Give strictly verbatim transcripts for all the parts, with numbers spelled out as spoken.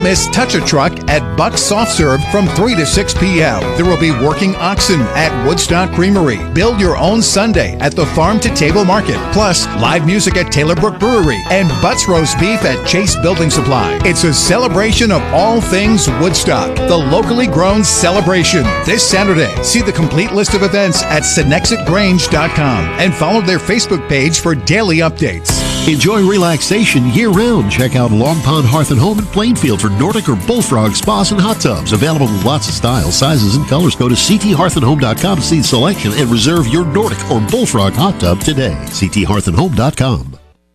Miss Touch a Truck at Buck's Soft Serve from three to six p.m. There will be working oxen at Woodstock Creamery. Build your own sundae at the Farm to Table Market. Plus, live music at Taylor Brook Brewery and Butts Roast Beef at Chase Building Supply. It's a celebration of all things Woodstock, the locally grown celebration. This Saturday, see the complete list of events at Senexit Grange dot com and follow their Facebook page for daily updates. Enjoy relaxation year-round. Check out Long Pond Hearth and Home in Plainfield for Nordic or Bullfrog spas and hot tubs. Available in lots of styles, sizes, and colors. Go to c t hearth and home dot com to see the selection and reserve your Nordic or Bullfrog hot tub today. c t hearth and home dot com.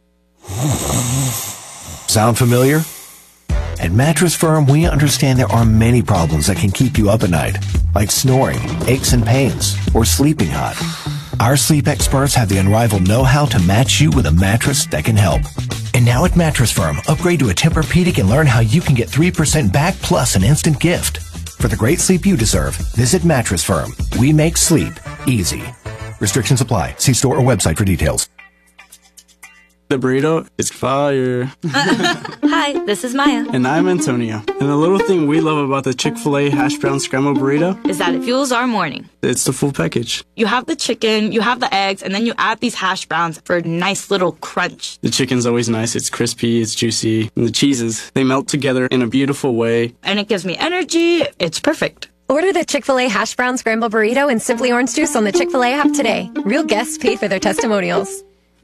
Sound familiar? At Mattress Firm, we understand there are many problems that can keep you up at night, like snoring, aches and pains, or sleeping hot. Our sleep experts have the unrivaled know-how to match you with a mattress that can help. And now at Mattress Firm, upgrade to a Tempur-Pedic and learn how you can get three percent back plus an instant gift. For the great sleep you deserve, visit Mattress Firm. We make sleep easy. Restrictions apply. See store or website for details. The burrito is fire. Hi, this is Maya. And I'm Antonio. And the little thing we love about the Chick-fil-A hash brown scrambled burrito is that it fuels our morning. It's the full package. You have the chicken, you have the eggs, and then you add these hash browns for a nice little crunch. The chicken's always nice. It's crispy, it's juicy. And the cheeses, they melt together in a beautiful way. And it gives me energy. It's perfect. Order the Chick-fil-A hash brown scrambled burrito and Simply Orange Juice on the Chick-fil-A app today. Real guests pay for their testimonials.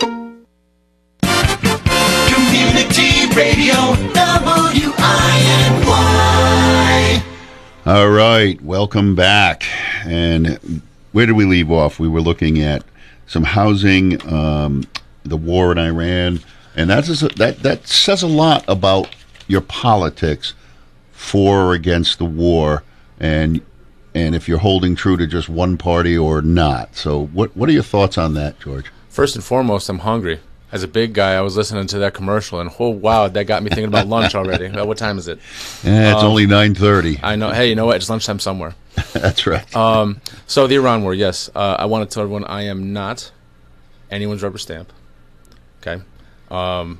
Community Radio, W I N Y. All right, welcome back. And where did we leave off? We were looking at some housing, um, the war in Iran, and that's a, that that says a lot about your politics for or against the war, and and if you're holding true to just one party or not. So, what what are your thoughts on that, George? First and foremost, I'm hungry. As a big guy, I was listening to that commercial, and oh wow, that got me thinking about lunch already. What time is it? Yeah, it's um, only nine thirty. I know. Hey, you know what? It's lunchtime somewhere. That's right. Um, so the Iran war, yes. Uh, I want to tell everyone I am not anyone's rubber stamp. Okay, um,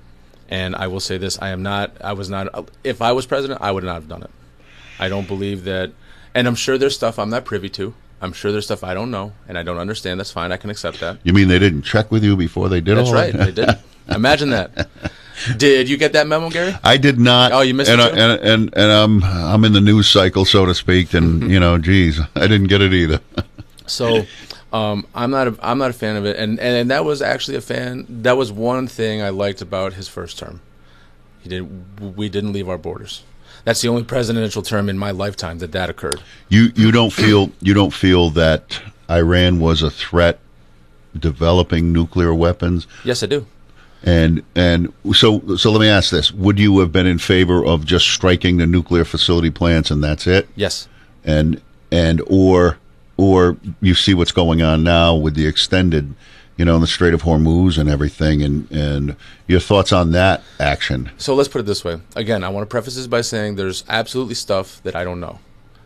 and I will say this: I am not. I was not. If I was president, I would not have done it. I don't believe that, and I'm sure there's stuff I'm not privy to. I'm sure there's stuff I don't know and I don't understand. That's fine. I can accept that. You mean they didn't check with you before they did That's all right. that? They did. Imagine that. Did you get that memo, Gary? I did not. Oh, you missed and it I, too? and, and and I'm I'm in the news cycle, so to speak, and you know, geez, I didn't get it either. So, um, I'm not a, I'm not a fan of it, and, and that was actually a fan. That was one thing I liked about his first term. He didn't. We didn't leave our borders. That's the only presidential term in my lifetime that that occurred. You you don't feel you don't feel that Iran was a threat developing nuclear weapons? Yes, I do. And and so so let me ask this: would you have been in favor of just striking the nuclear facility plants and that's it? Yes. And and or or you see what's going on now with the extended, you know, in the Strait of Hormuz and everything, and, and your thoughts on that action? So let's put it this way. Again, I want to preface this by saying there's absolutely stuff that I don't know.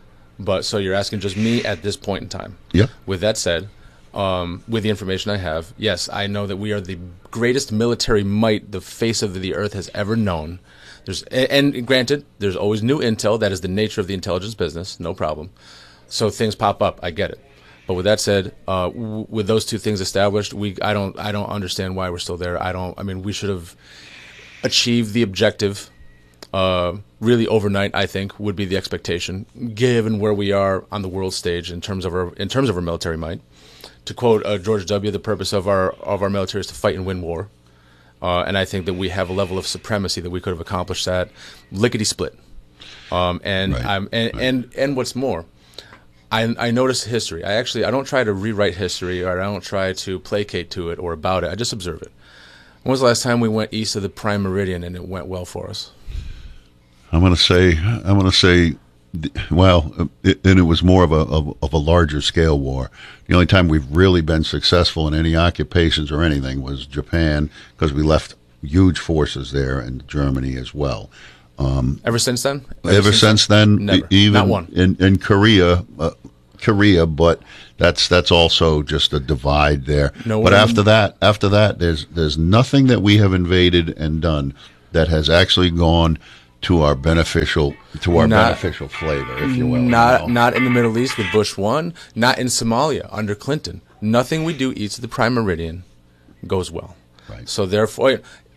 But so you're asking just me at this point in time. Yeah. With that said, um, with the information I have, yes, I know that we are the greatest military might the face of the earth has ever known. There's and, and granted, there's always new intel. That is the nature of the intelligence business. No problem. So things pop up. I get it. But with that said, uh, w- with those two things established, we I don't I don't understand why we're still there. I don't. I mean, we should have achieved the objective. Uh, really, overnight, I think, would be the expectation, given where we are on the world stage in terms of our in terms of our military might. To quote uh, George W., the purpose of our of our military is to fight and win war, uh, and I think that we have a level of supremacy that we could have accomplished that lickety split. Um, and Right. I'm and, Right. and and what's more. I, I notice history. I actually I don't try to rewrite history, or I don't try to placate to it or about it. I just observe it. When was the last time we went east of the Prime Meridian and it went well for us? I'm going to say I'm going to say, well, it, and it was more of a of, of a larger scale war. The only time we've really been successful in any occupations or anything was Japan, because we left huge forces there, and Germany as well. Um, Ever since then? Ever, Ever since then, Never. even Not one. in in Korea, uh, Korea, but that's that's also just a divide there. No but one- after that, after that, there's there's nothing that we have invaded and done that has actually gone to our beneficial to our Not- beneficial flavor, if you will. Not you know? not in the Middle East with Bush one, not in Somalia under Clinton. Nothing we do eats the prime meridian goes well. Right. So therefore,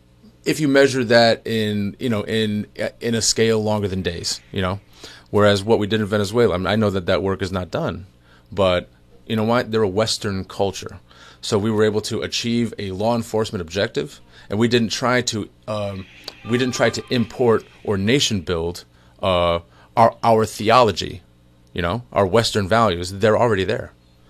if you measure that in you know in in a scale longer than days, you know, whereas what we did in Venezuela, I mean, I know that that work is not done, but you know what? They're a Western culture, so we were able to achieve a law enforcement objective, and we didn't try to um, we didn't try to import or nation build uh, our our theology, you know, our Western values. They're already there.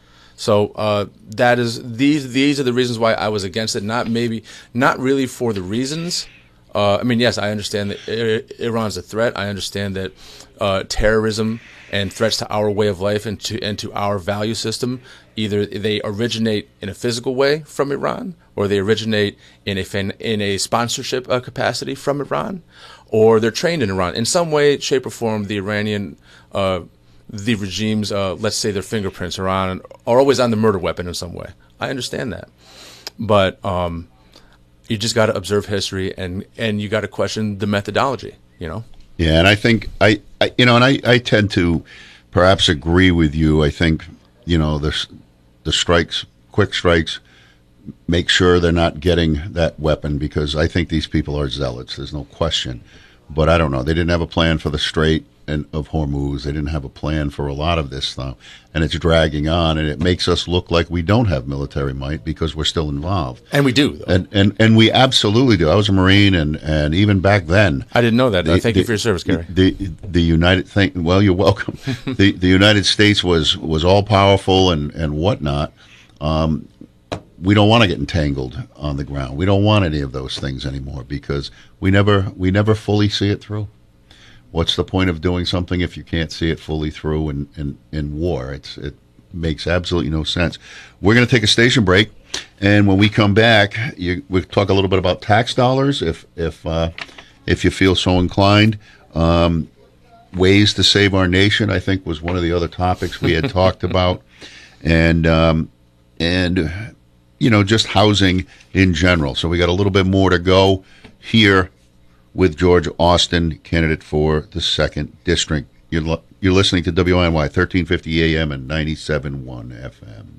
So uh, that is these these are the reasons why I was against it. Not maybe not really for the reasons. Uh, I mean, yes, I understand that I- Iran's a threat. I understand that uh, terrorism and threats to our way of life and to and to our value system, either they originate in a physical way from Iran, or they originate in a fan, in a sponsorship uh, capacity from Iran, or they're trained in Iran in some way, shape, or form. The Iranian uh, the regime's, uh, let's say their fingerprints are on, are always on the murder weapon in some way. I understand that. But um, you just got to observe history, and, and you got to question the methodology, you know? Yeah, and I think, I, I you know, and I, I tend to perhaps agree with you. I think, you know, the, the strikes, quick strikes, make sure they're not getting that weapon, because I think these people are zealots. There's no question. But I don't know. They didn't have a plan for the Strait and of Hormuz. They didn't have a plan for a lot of this stuff, and it's dragging on, and it makes us look like we don't have military might because we're still involved. And we do, though. And and and we absolutely do. I was a Marine, and, and even back then, I didn't know that. The, Thank the, you for your service, Gary. The the United thank well, you're welcome. the the United States was was all powerful and and whatnot. Um, we don't want to get entangled on the ground. We don't want any of those things anymore, because we never we never fully see it through. What's the point of doing something if you can't see it fully through in, in, in war? It's, it makes absolutely no sense. We're going to take a station break, and when we come back, you, we'll talk a little bit about tax dollars, if if uh, if you feel so inclined. Um, ways to save our nation, I think, was one of the other topics we had talked about, and um, and you know, just housing in general. So we got a little bit more to go here with George Austin, candidate for the second District. You're, lo- you're listening to W I N Y, thirteen fifty A M and ninety-seven point one F M.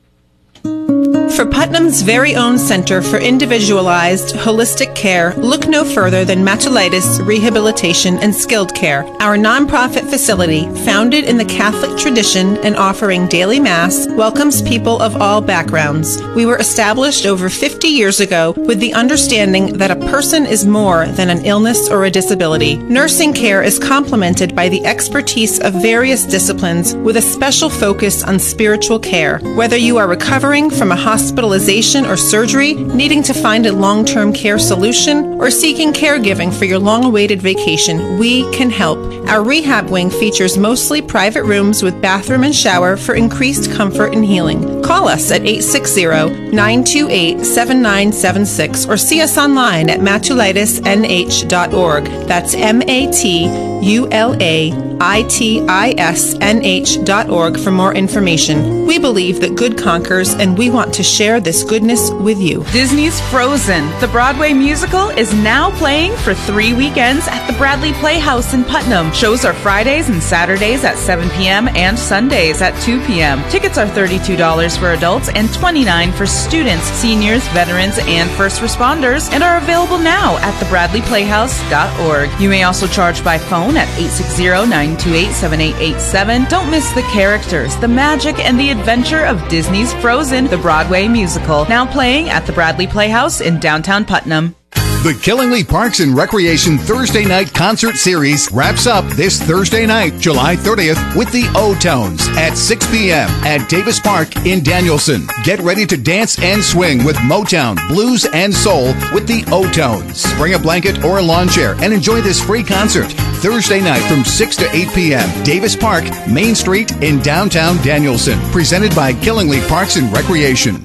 For Putnam's very own Center for Individualized Holistic Care, look no further than Matulitis Rehabilitation and Skilled Care. Our nonprofit facility, founded in the Catholic tradition and offering daily Mass, welcomes people of all backgrounds. We were established over fifty years ago with the understanding that a person is more than an illness or a disability. Nursing care is complemented by the expertise of various disciplines with a special focus on spiritual care. Whether you are recovering from a hospitalization or surgery, needing to find a long-term care solution, or seeking caregiving for your long-awaited vacation, we can help. Our rehab wing features mostly private rooms with bathroom and shower for increased comfort and healing. Call us at eight six zero, nine two eight, seven nine seven six or see us online at matulitis n h dot org. That's M A T U L A I T I S N H dot org for more information. We believe that good conquers, and we want to share this goodness with you. Disney's Frozen, the Broadway musical, is now playing for three weekends at the Bradley Playhouse in Putnam. Shows are Fridays and Saturdays at seven p.m. and Sundays at two p.m. Tickets are thirty-two dollars for adults and twenty-nine dollars for students, seniors, veterans, and first responders, and are available now at the bradley playhouse dot org. You may also charge by phone at eight six zero, nine two eight, seven eight eight seven. Don't miss the characters, the magic, and the adventure of Disney's Frozen, the Broadway musical, now playing at the Bradley Playhouse in downtown Putnam. The Killingly Parks and Recreation Thursday Night Concert Series wraps up this Thursday night, July thirtieth, with the O-Tones at six p.m. at Davis Park in Danielson. Get ready to dance and swing with Motown, blues, and soul with the O-Tones. Bring a blanket or a lawn chair and enjoy this free concert Thursday night from six to eight p.m. Davis Park, Main Street in downtown Danielson. Presented by Killingly Parks and Recreation.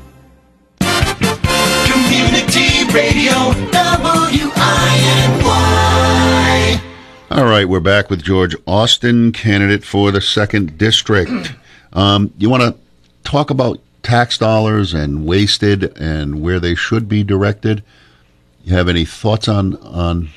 Community Radio, W I N Y. All right, we're back with George Austin, candidate for the second District. Um, you want to talk about tax dollars and wasted and where they should be directed? You have any thoughts on on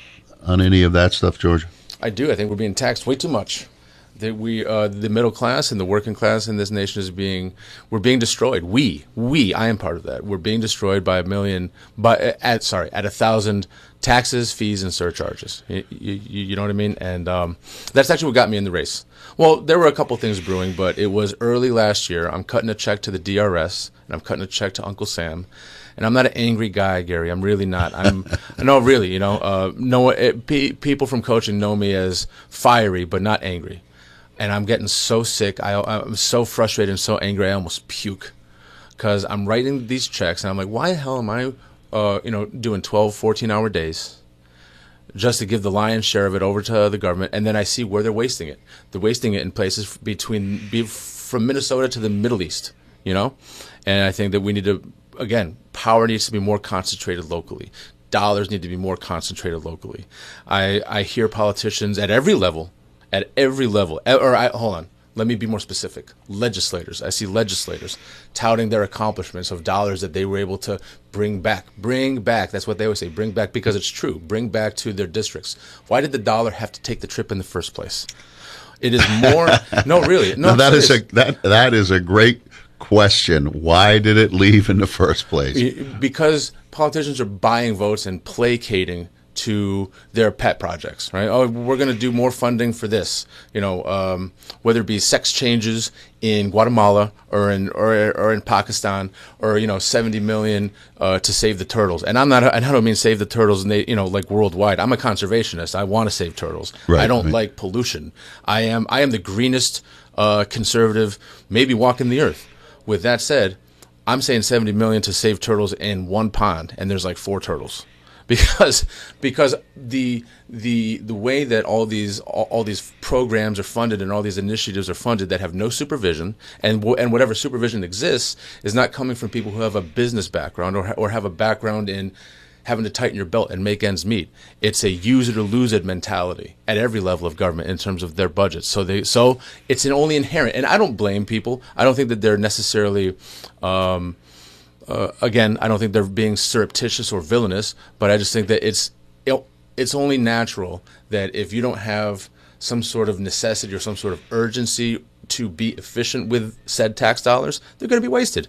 on any of that stuff, George? I do. I think we're being taxed way too much. That we, uh, the middle class and the working class in this nation is being, we're being destroyed. We, we, I am part of that. We're being destroyed by a million, by at sorry, at a thousand taxes, fees, and surcharges. You, you, you know what I mean? And um, that's actually what got me in the race. Well, there were a couple things brewing, but it was early last year. I'm cutting a check to the D R S, and I'm cutting a check to Uncle Sam. And I'm not an angry guy, Gary. I'm really not. I'm no, really. You know, uh, no. It, pe- people from coaching know me as fiery, but not angry. And I'm getting so sick. I, I'm so frustrated and so angry. I almost puke because I'm writing these checks, and I'm like, why the hell am I, uh, you know, doing twelve, fourteen hour days just to give the lion's share of it over to the government? And then I see where they're wasting it. They're wasting it in places between be, from Minnesota to the Middle East, you know. And I think that we need to, again, power needs to be more concentrated locally. Dollars need to be more concentrated locally. I I hear politicians at every level. At every level, or I, hold on, let me be more specific. Legislators, I see legislators touting their accomplishments of dollars that they were able to bring back. Bring back, that's what they always say, bring back, because it's true. Bring back to their districts. Why did the dollar have to take the trip in the first place? It is more, no, really. No, now that is a that that is a great question. Why did it leave in the first place? Because politicians are buying votes and placating to their pet projects, right? Oh, we're going to do more funding for this, you know, um, whether it be sex changes in Guatemala or in or, or in Pakistan, or you know, seventy million uh, to save the turtles. And I'm not, and I don't mean save the turtles, and they, you know, like worldwide. I'm a conservationist. I want to save turtles. Right, I don't right. like pollution. I am, I am the greenest uh, conservative, maybe walking the earth. With that said, I'm saying seventy million to save turtles in one pond, and there's like four turtles. Because because the the the way that all these all, all these programs are funded and all these initiatives are funded that have no supervision, and w- and whatever supervision exists is not coming from people who have a business background or ha- or have a background in having to tighten your belt and make ends meet. It's a use it or lose it mentality at every level of government in terms of their budgets. So they so it's an only inherent, and I don't blame people. I don't think that they're necessarily. Um, Uh, again, I don't think they're being surreptitious or villainous, but I just think that it's it, it's only natural that if you don't have some sort of necessity or some sort of urgency to be efficient with said tax dollars, they're going to be wasted.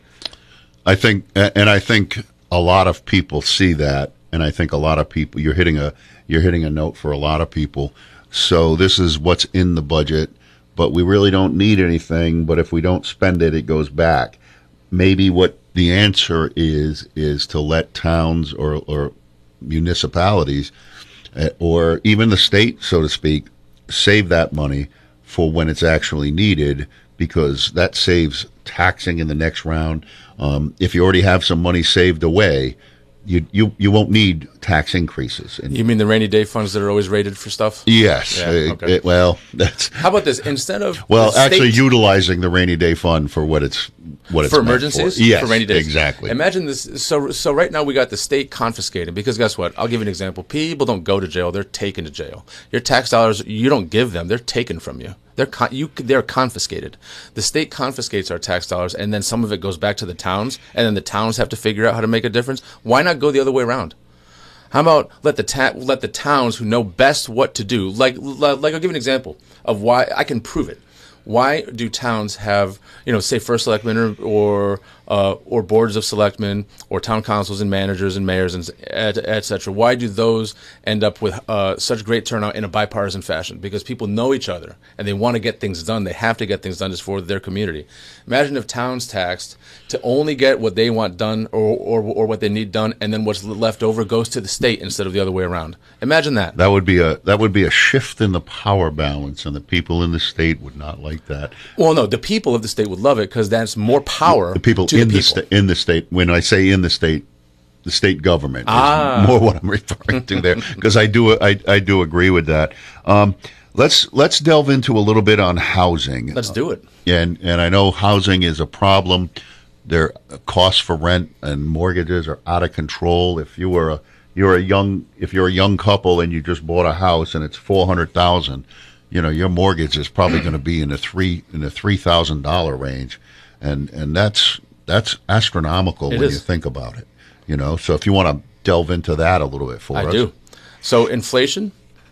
I think, and I think a lot of people see that, and I think a lot of people you're hitting a you're hitting a note for a lot of people. So this is what's in the budget, but we really don't need anything. But if we don't spend it, it goes back. Maybe what the answer is is to let towns or, or municipalities uh, or even the state, so to speak, save that money for when it's actually needed, because that saves taxing in the next round. Um, if you already have some money saved away, you you, you won't need tax increases. And you mean the rainy day funds that are always rated for stuff? Yes. Yeah, It- okay. it- well, that's How about this? Instead of well, the state- actually utilizing the rainy day fund for what it's what it's for meant emergencies, For. Yes, for rainy days. exactly. Imagine this. So, so right now we got the state confiscating, because guess what? I'll give you an example. People don't go to jail; they're taken to jail. Your tax dollars, you don't give them; they're taken from you. They're con- you they're confiscated. The state confiscates our tax dollars, and then some of it goes back to the towns, and then the towns have to figure out how to make a difference. Why not go the other way around? How about let the ta- let the towns who know best what to do, like like I'll give you an example of why I can prove it. Why do towns have, you know, say first selectmen or or, uh, or boards of selectmen or town councils and managers and mayors and et, et cetera? Why do those end up with uh, such great turnout in a bipartisan fashion? Because people know each other and they want to get things done. They have to get things done just for their community. Imagine if towns taxed to only get what they want done or, or, or what they need done, and then what's left over goes to the state instead of the other way around. Imagine that. That would be a that would be a shift in the power balance, and the people in the state would not like that. Well, no, the people of the state would love it because that's more power. The people to in the, the, people. sta- in the state. When I say in the state, the state government Ah. is more what I'm referring to there, because I do I, I do agree with that. Um, let's let's delve into a little bit on housing. Let's do it. And and I know housing is a problem. Their costs for rent and mortgages are out of control. If you were a you're a young if you're a young couple and you just bought a house and it's four hundred thousand, you know your mortgage is probably going to be in the three in the three thousand dollar range, and and that's that's astronomical It when is. you think about it. You know, so if you want to delve into that a little bit for I us, do. So inflation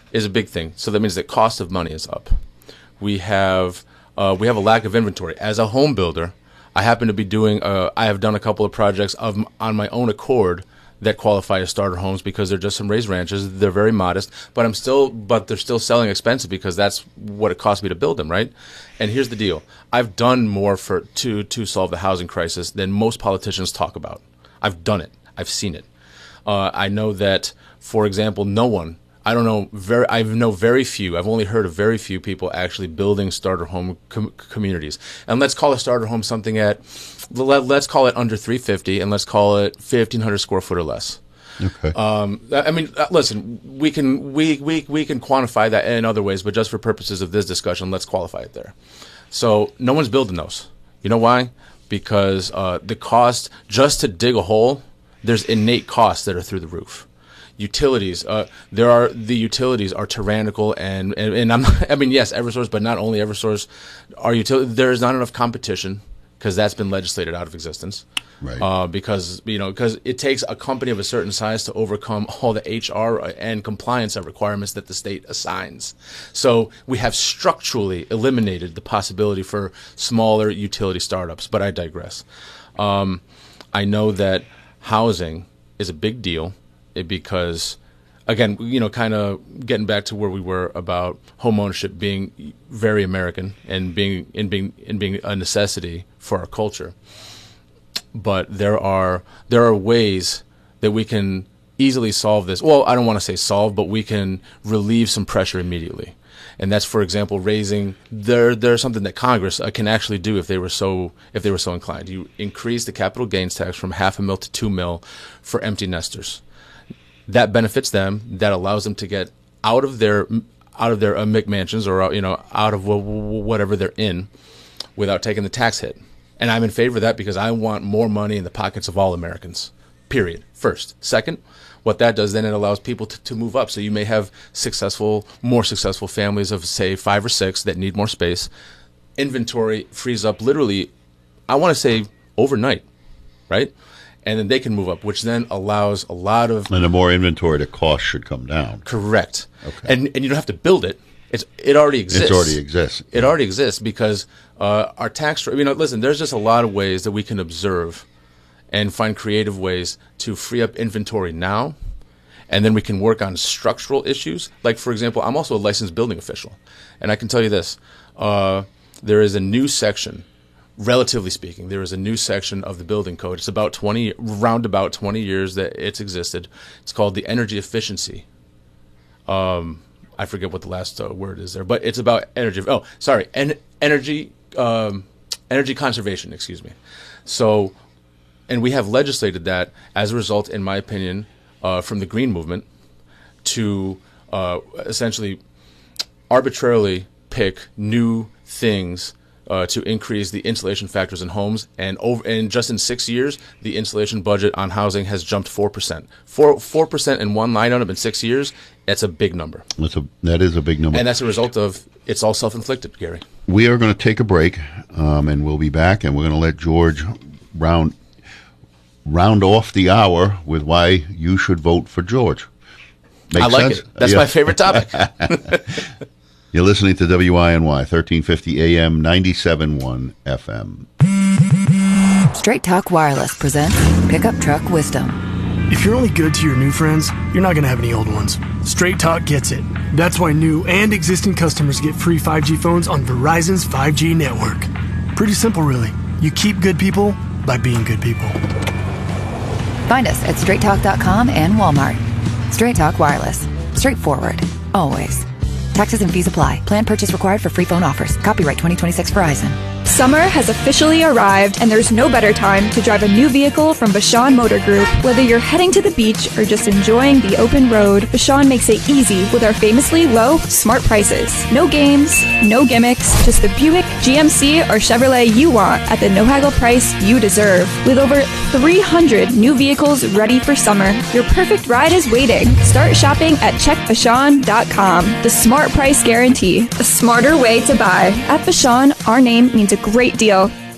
is a big thing. So that means the cost of money is up. We have uh, we have a lack of inventory. As a home builder, I happen to be doing. Uh, I have done a couple of projects of on my own accord that qualify as starter homes because they're just some raised ranches. They're very modest, but I'm still, but they're still selling expensive because that's what it cost me to build them, right? And here's the deal: I've done more for to to solve the housing crisis than most politicians talk about. I've done it. I've seen it. Uh, I know that, for example, no one. I don't know. Very. I know very few. I've only heard of very few people actually building starter home com- communities. And let's call a starter home something at, let, let's call it under three fifty, and let's call it fifteen hundred square foot or less. Okay. Um, I mean, listen, we can we, we we can quantify that in other ways, but just for purposes of this discussion, let's qualify it there. So no one's building those. You know why? Because uh, the cost just to dig a hole, there's innate costs that are through the roof. Utilities, uh, there are the utilities are tyrannical, and and, and I'm I mean yes, EverSource, but not only EverSource, are utility. There is not enough competition because that's been legislated out of existence. Right. Uh, because you know because it takes a company of a certain size to overcome all the H R and compliance requirements that the state assigns. So we have structurally eliminated the possibility for smaller utility startups. But I digress. Um, I know that housing is a big deal. Because, again, you know, kind of getting back to where we were about home ownership being very American and being and being and being a necessity for our culture. But there are there are ways that we can easily solve this. Well, I don't want to say solve, but we can relieve some pressure immediately. And that's, for example, raising there. There's something that Congress uh, can actually do if they were so if they were so inclined. You increase the capital gains tax from half a mil to two mil for empty nesters. That benefits them. That allows them to get out of their out of their uh, McMansions or you know out of w- w- whatever they're in, without taking the tax hit. And I'm in favor of that because I want more money in the pockets of all Americans. Period. First, second, what that does then it allows people to, to move up. So you may have successful, more successful families of say five or six that need more space. Inventory frees up literally, I want to say overnight, right? And then they can move up, which then allows a lot of... And the more inventory, the cost should come down. Correct. Okay. And and you don't have to build it. It's It already exists. It already exists. It already exists because uh, our tax... You know, listen, there's just a lot of ways that we can observe and find creative ways to free up inventory now, and then we can work on structural issues. Like, for example, I'm also a licensed building official, and I can tell you this. Uh, there is a new section... Relatively speaking, there is a new section of the building code. It's about twenty, round about twenty years that it's existed. It's called the energy efficiency. Um, I forget what the last uh, word is there, but it's about energy. Oh, sorry, en- energy, um, energy conservation. Excuse me. So, and we have legislated that as a result, in my opinion, uh, from the Green Movement, to uh, essentially arbitrarily pick new things. Uh, to increase the insulation factors in homes, and over and just in six years, the insulation budget on housing has jumped four percent. Four four percent in one line item in six years. That's a big number. That's a that is a big number, and that's a result of it's all self-inflicted, Gary. We are going to take a break, um, and we'll be back, and we're going to let George round round off the hour with why you should vote for George. Make I like sense? it. That's yeah. my favorite topic. You're listening to W I N Y, thirteen fifty A M, ninety-seven point one F M. Straight Talk Wireless presents Pickup Truck Wisdom. If you're only good to your new friends, you're not going to have any old ones. Straight Talk gets it. That's why new and existing customers get free five G phones on Verizon's five G network. Pretty simple, really. You keep good people by being good people. Find us at straight talk dot com and Walmart. Straight Talk Wireless. Straightforward. Always. Taxes and fees apply. Plan purchase required for free phone offers. Copyright twenty twenty-six Verizon. Summer has officially arrived, and there's no better time to drive a new vehicle from Vashon Motor Group. Whether you're heading to the beach or just enjoying the open road, Vashon makes it easy with our famously low, smart prices. No games, no gimmicks, just the Buick, G M C, or Chevrolet you want at the no-haggle price you deserve. With over three hundred new vehicles ready for summer, your perfect ride is waiting. Start shopping at check vashon dot com. The smart price guarantee, a smarter way to buy. At Vashon, our name means a great deal,